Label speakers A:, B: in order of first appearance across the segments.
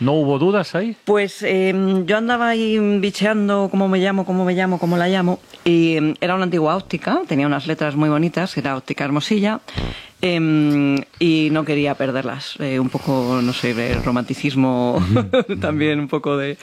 A: ¿No hubo dudas ahí?
B: Pues yo andaba ahí bicheando cómo la llamo, y era una antigua óptica, tenía unas letras muy bonitas, era Óptica Hermosilla, y no quería perderlas. Un poco, no sé, de romanticismo, también un poco de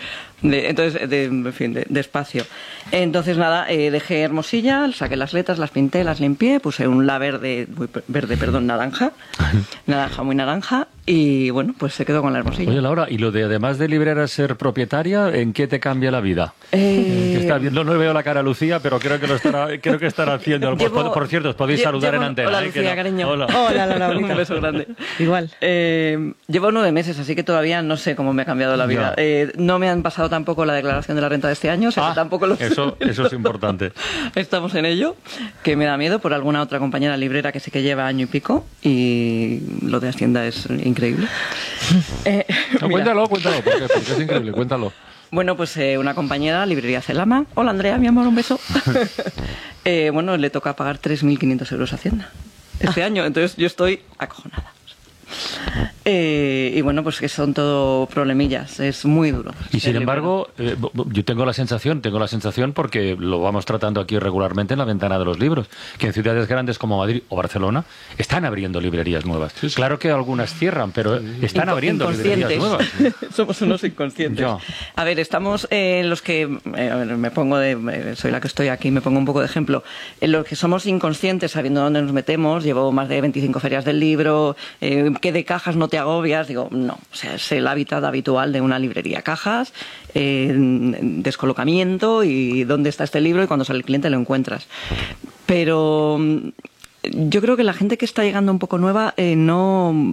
B: espacio. Entonces, nada, dejé Hermosilla, saqué las letras, las pinté, las limpié, puse un naranja, muy naranja, y bueno, pues se quedó con la Hermosilla.
A: Oye, Laura, y lo de además de librera ser propietaria, ¿en qué te cambia la vida? No veo la cara a Lucía, pero creo que estará haciendo. Por cierto, os podéis saludar en antena.
B: Hola, Lucía, cariño.
A: Hola.
B: Hola, Laura, un beso grande.
C: Igual.
B: Llevo 9 meses, así que todavía no sé cómo me ha cambiado la vida. No me han pasado tampoco la declaración de la renta de este año, o sea, tampoco lo sé.
A: Eso es importante.
B: Estamos en ello, que me da miedo por alguna otra compañera librera que sí que lleva año y pico, y lo de Hacienda es increíble.
D: Cuéntalo, porque es increíble, cuéntalo.
B: Bueno, pues una compañera, Librería Celama. Hola, Andrea, mi amor, un beso. Bueno, le toca pagar 3.500 euros a Hacienda este año, entonces yo estoy acojonada. Y bueno, pues que son todo problemillas, es muy duro.
A: Y sin embargo, yo tengo la sensación porque lo vamos tratando aquí regularmente en la ventana de los libros, que en ciudades grandes como Madrid o Barcelona están abriendo librerías nuevas. Sí. Claro que algunas cierran, pero están abriendo librerías nuevas.
B: Somos unos inconscientes. A ver, estamos los que, me pongo soy la que estoy aquí, me pongo un poco de ejemplo, en los que somos inconscientes sabiendo dónde nos metemos. Llevo más de 25 ferias del libro, que de cajas no te agobias, digo, no, o sea, es el hábitat habitual de una librería. Cajas, descolocamiento y dónde está este libro, y cuando sale el cliente lo encuentras. Pero yo creo que la gente que está llegando un poco nueva no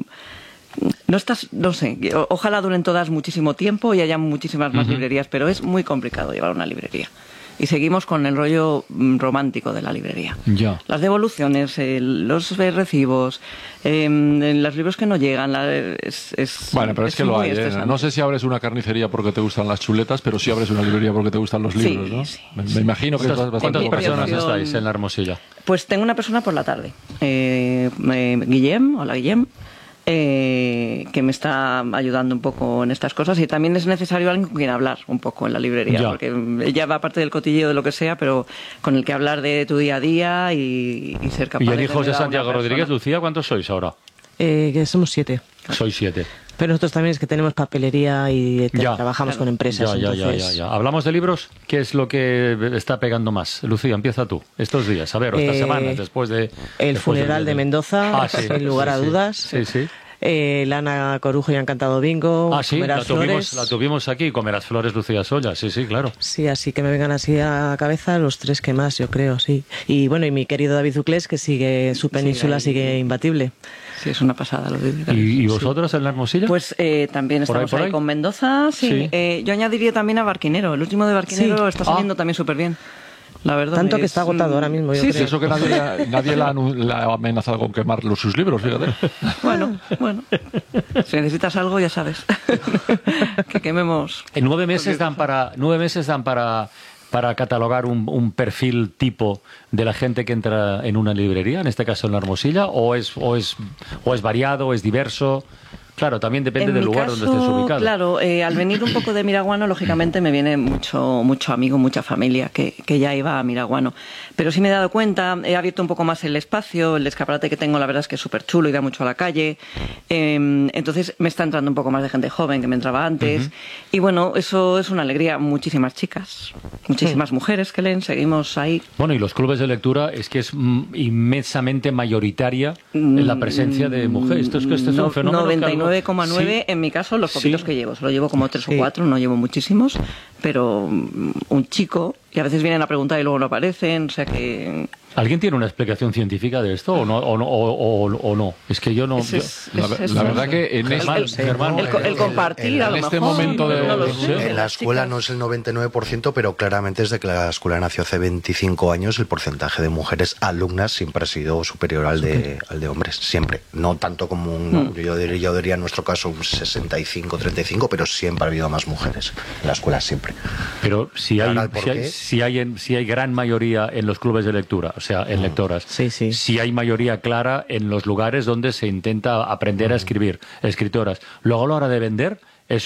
B: sé, ojalá duren todas muchísimo tiempo y haya muchísimas más librerías, pero es muy complicado llevar una librería. Y seguimos con el rollo romántico de la librería.
A: Ya.
B: Las devoluciones, los recibos, los libros que no llegan.
D: Bueno, pero es que lo hay. No sé si abres una carnicería porque te gustan las chuletas, pero sí abres una librería porque te gustan los libros, ¿no?
B: Sí.
D: Me imagino que
A: ¿Cuántas personas estáis en la Hermosilla?
B: Pues tengo una persona por la tarde. Guillem, hola Guillem. Que me está ayudando un poco en estas cosas, y también es necesario alguien con quien hablar un poco en la librería, porque ella va parte del cotilleo de lo que sea, pero con el que hablar de tu día a día y ser capaz de...
A: Y el hijo de Santiago Rodríguez, Lucía, ¿cuántos sois ahora?
C: Que somos 7.
A: Sois 7.
C: Pero nosotros también es que tenemos papelería y trabajamos con empresas.
A: Ya. ¿Hablamos de libros? ¿Qué es lo que está pegando más? Lucía, empieza tú. Estos días, a ver, o estas semanas, después de...
C: El funeral de Mendoza, sin lugar a dudas.
A: Sí.
C: Lana Corujo y Encantado Bingo.
A: La tuvimos aquí, Comerás Flores, Lucía Solla, sí, claro.
C: Sí, así que me vengan así a la cabeza los 3 que más, yo creo, sí. Y bueno, y mi querido David Zuclés, que su península sigue imbatible.
B: Sí, es una pasada lo de...
A: ¿Y vosotros en la Hermosilla?
B: Pues también estamos ahí con Mendoza, sí. Yo añadiría también a Barquinero. El último de Barquinero está saliendo también súper bien. La verdad.
C: Tanto que está agotado ahora mismo, yo creo.
D: Eso que nadie la ha amenazado con quemar sus libros, fíjate.
B: Bueno. Si necesitas algo, ya sabes. Que quememos.
A: En 9 meses dan para catalogar un perfil tipo de la gente que entra en una librería, en este caso en la Hermosilla, o es variado, es diverso. Claro, también depende del lugar donde estés ubicado.
B: Claro, al venir un poco de Miraguano, lógicamente me viene mucho amigo, mucha familia que ya iba a Miraguano. Pero sí me he dado cuenta, he abierto un poco más el espacio, el escaparate que tengo la verdad es que es súper chulo y da mucho a la calle. Entonces me está entrando un poco más de gente joven que me entraba antes. Y bueno, eso es una alegría. Muchísimas chicas, muchísimas mujeres que leen, seguimos ahí.
A: Bueno, y los clubes de lectura es que es inmensamente mayoritaria en la presencia de mujeres. Esto es un fenómeno
B: 99,9 en mi caso, los poquitos que llevo. Solo llevo como 3 o 4, no llevo muchísimos, pero un chico, y a veces vienen a preguntar y luego no aparecen, o sea que...
A: ¿Alguien tiene una explicación científica de esto o no? Es que yo no...
D: La verdad que en
B: el compartir a lo mejor...
D: Momento
E: en la escuela no es el 99%, pero claramente desde que la escuela nació hace 25 años, el porcentaje de mujeres alumnas siempre ha sido superior al de hombres. Siempre. No tanto como yo diría en nuestro caso un 65-35, pero siempre ha habido más mujeres en la escuela, siempre.
A: Pero si hay gran mayoría en los clubes de lectura, o sea, en lectoras, si hay mayoría clara en los lugares donde se intenta aprender a escribir, escritoras. Luego a la hora de vender,